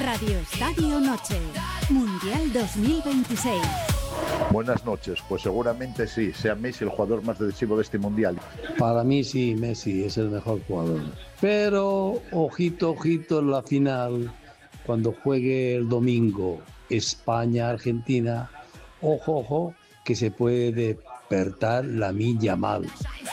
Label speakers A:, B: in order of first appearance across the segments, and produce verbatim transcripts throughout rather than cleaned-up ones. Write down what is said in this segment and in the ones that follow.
A: Radio Estadio Noche, Mundial dos mil veintiséis.
B: Buenas noches, pues seguramente sí, sea Messi el jugador más decisivo de este Mundial.
C: Para mí sí, Messi es el mejor jugador. Pero ojito, ojito en la final, cuando juegue el domingo España-Argentina, ojo, ojo, que se puede despertar Lamine Yamal.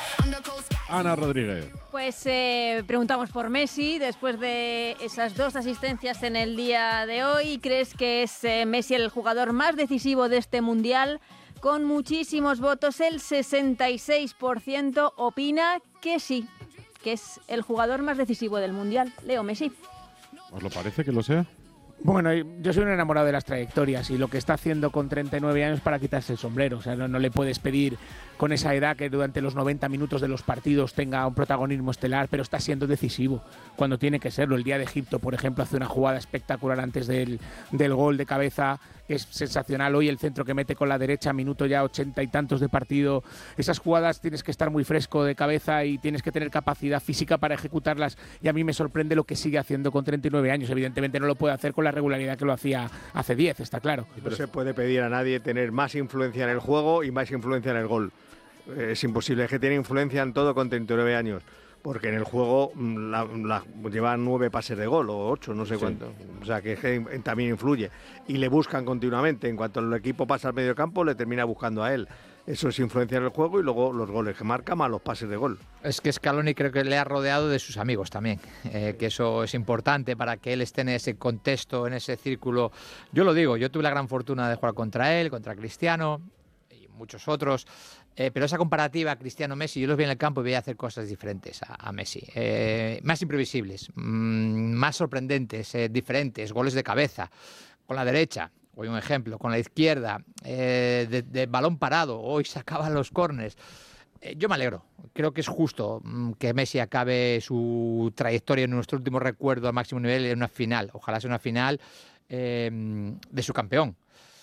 D: Ana Rodríguez.
E: Pues eh, preguntamos por Messi después de esas dos asistencias en el día de hoy. ¿Crees que es eh, Messi el jugador más decisivo de este Mundial? Con muchísimos votos, el sesenta y seis por ciento opina que sí, que es el jugador más decisivo del Mundial, Leo Messi.
D: ¿Os lo parece que lo sea?
F: Bueno, yo soy un enamorado de las trayectorias y lo que está haciendo con treinta y nueve años para quitarse el sombrero. O sea, no, no le puedes pedir con esa edad que durante los noventa minutos de los partidos tenga un protagonismo estelar, pero está siendo decisivo cuando tiene que serlo. El día de Egipto, por ejemplo, hace una jugada espectacular antes del, del gol de cabeza, que es sensacional. Hoy el centro que mete con la derecha, minuto ya ochenta y tantos de partido. Esas jugadas tienes que estar muy fresco de cabeza y tienes que tener capacidad física para ejecutarlas, y a mí me sorprende lo que sigue haciendo con treinta y nueve años. Evidentemente no lo puede hacer con la regularidad que lo hacía hace diez, está claro.
G: No se puede pedir a nadie tener más influencia en el juego y más influencia en el gol. Es imposible, es que tiene influencia en todo con treinta y nueve años, porque en el juego la, la, lleva nueve pases de gol o ocho, no sé sí. cuánto. O sea que, es que también influye. Y le buscan continuamente. En cuanto el equipo pasa al medio campo, le termina buscando a él. Eso es influencia en el juego y luego los goles que marca más los pases de gol.
H: Es que Scaloni creo que le ha rodeado de sus amigos también, eh, que eso es importante para que él esté en ese contexto, en ese círculo. Yo lo digo, yo tuve la gran fortuna de jugar contra él, contra Cristiano y muchos otros. Eh, pero esa comparativa Cristiano-Messi, yo los vi en el campo y veía hacer cosas diferentes a, a Messi. Eh, más imprevisibles, mmm, más sorprendentes, eh, diferentes, goles de cabeza, con la derecha, hoy un ejemplo, con la izquierda, eh, de, de balón parado, hoy sacaban los córners. Eh, yo me alegro, creo que es justo mmm, que Messi acabe su trayectoria en nuestro último recuerdo al máximo nivel en una final, ojalá sea una final eh, de su campeón.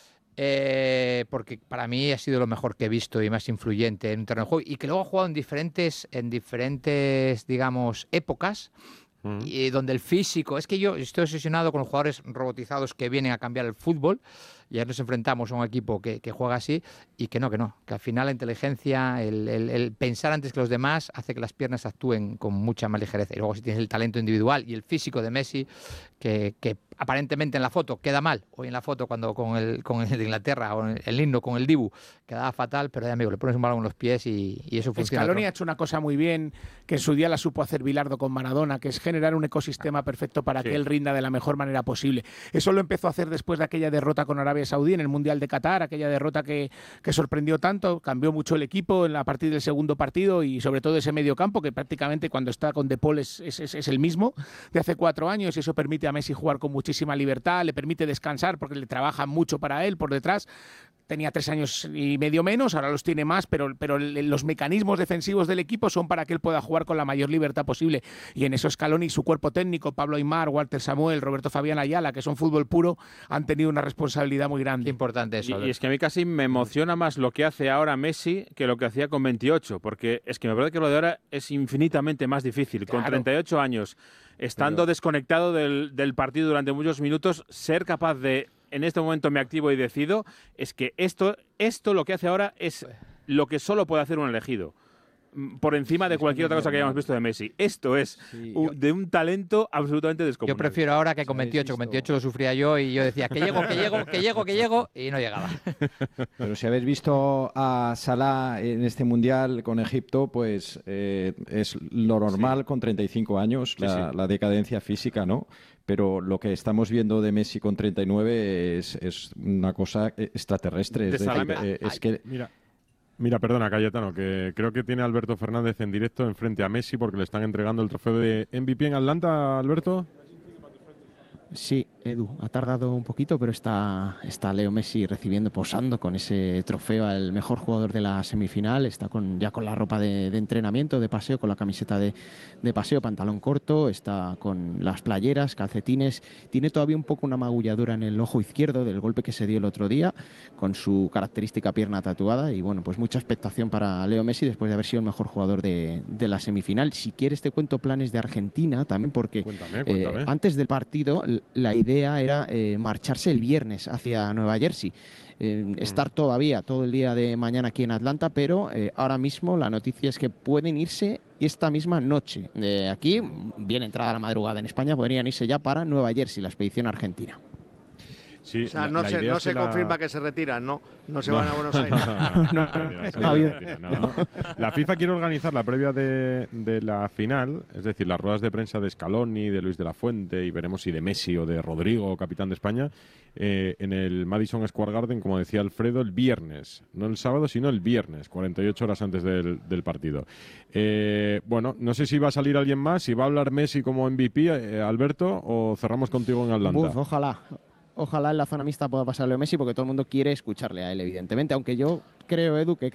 H: Eh, porque para mí ha sido lo mejor que he visto y más influyente en un terreno de juego, y que luego ha jugado en diferentes, en diferentes digamos, épocas, mm. y donde el físico... Es que yo estoy obsesionado con los jugadores robotizados que vienen a cambiar el fútbol. Ya nos enfrentamos a un equipo que, que juega así, y que no, que no, que al final la inteligencia, el, el, el pensar antes que los demás hace que las piernas actúen con mucha más ligereza. Y luego si tienes el talento individual y el físico de Messi, que, que aparentemente en la foto queda mal, hoy en la foto cuando con el, con el de Inglaterra o el himno con el Dibu quedaba fatal, pero ya amigo, le pones un balón en los pies y, y eso funciona.
F: Scaloni ha hecho una cosa muy bien, que en su día la supo hacer Bilardo con Maradona, que es generar un ecosistema perfecto para sí. que él rinda de la mejor manera posible. Eso lo empezó a hacer después de aquella derrota con Arabia Saudí en el Mundial de Qatar, aquella derrota que, que sorprendió tanto, cambió mucho el equipo en la, a partir del segundo partido, y sobre todo ese medio campo que prácticamente cuando está con De Paul es, es, es, es el mismo de hace cuatro años, y eso permite a Messi jugar con muchísima libertad, le permite descansar porque le trabaja mucho para él por detrás. Tenía tres años y medio menos, ahora los tiene más, pero, pero los mecanismos defensivos del equipo son para que él pueda jugar con la mayor libertad posible. Y en eso Scaloni, su cuerpo técnico, Pablo Aimar, Walter Samuel, Roberto Fabián Ayala, que son fútbol puro, han tenido una responsabilidad muy grande.
H: Qué importante eso.
I: Y, y es que a mí casi me emociona más lo que hace ahora Messi que lo que hacía con veintiocho, porque es que me parece que lo de ahora es infinitamente más difícil. Claro. Con treinta y ocho años, estando pero... desconectado del, del partido durante muchos minutos, ser capaz de... en este momento me activo y decido, es que esto, esto lo que hace ahora es lo que solo puede hacer un elegido, por encima de cualquier otra cosa que hayamos visto de Messi. Esto es sí, un, de un talento absolutamente descomunal.
H: Yo prefiero ahora que con veintiocho, con veintiocho lo sufría yo y yo decía que llego, que llego, que llego, que llego, y no llegaba.
J: Pero si habéis visto a Salah en este Mundial con Egipto, pues eh, es lo normal sí. con treinta y cinco años, sí, la, sí. la decadencia física, ¿no? Pero lo que estamos viendo de Messi con treinta y nueve es, es una cosa extraterrestre. Es, decir, eh, es que...
D: Mira. Mira, perdona, Cayetano, que creo que tiene Alberto Fernández en directo enfrente a Messi porque le están entregando el trofeo de M V P en Atlanta, Alberto.
K: Sí, Edu, ha tardado un poquito, pero está, está Leo Messi recibiendo, posando con ese trofeo al mejor jugador de la semifinal. Está con, ya con la ropa de, de entrenamiento, de paseo, con la camiseta de, de paseo, pantalón corto, está con las playeras, calcetines. Tiene todavía un poco una magulladura en el ojo izquierdo del golpe que se dio el otro día, con su característica pierna tatuada. Y bueno, pues mucha expectación para Leo Messi después de haber sido el mejor jugador de, de la semifinal. Si quieres te cuento planes de Argentina también, porque
D: cuéntame, cuéntame.
K: Eh, antes del partido la idea era eh, marcharse el viernes hacia Nueva Jersey. Eh, estar todavía todo el día de mañana aquí en Atlanta, pero eh, ahora mismo la noticia es que pueden irse esta misma noche. De aquí, bien entrada la madrugada en España, podrían irse ya para Nueva Jersey, la expedición argentina.
D: Sí,
G: o sea,
D: la,
G: no
D: la
G: se,
D: idea
G: no
D: es
G: se
D: que la...
G: confirma que se retiran, ¿no? No se
D: no.
G: van a Buenos Aires.
D: no, no, no, no. La FIFA quiere organizar la previa de, de la final, es decir, las ruedas de prensa de Scaloni, de Luis de la Fuente, y veremos si de Messi o de Rodrigo, capitán de España, eh, en el Madison Square Garden, como decía Alfredo, el viernes. No el sábado, sino el viernes, cuarenta y ocho horas antes del, del partido. Eh, bueno, no sé si va a salir alguien más, si va a hablar Messi como M V P, eh, Alberto, o cerramos contigo en Atlanta.
K: Uf, ojalá. Ojalá en la zona mixta pueda pasar Leo Messi, porque todo el mundo quiere escucharle a él, evidentemente. Aunque yo creo, Edu, que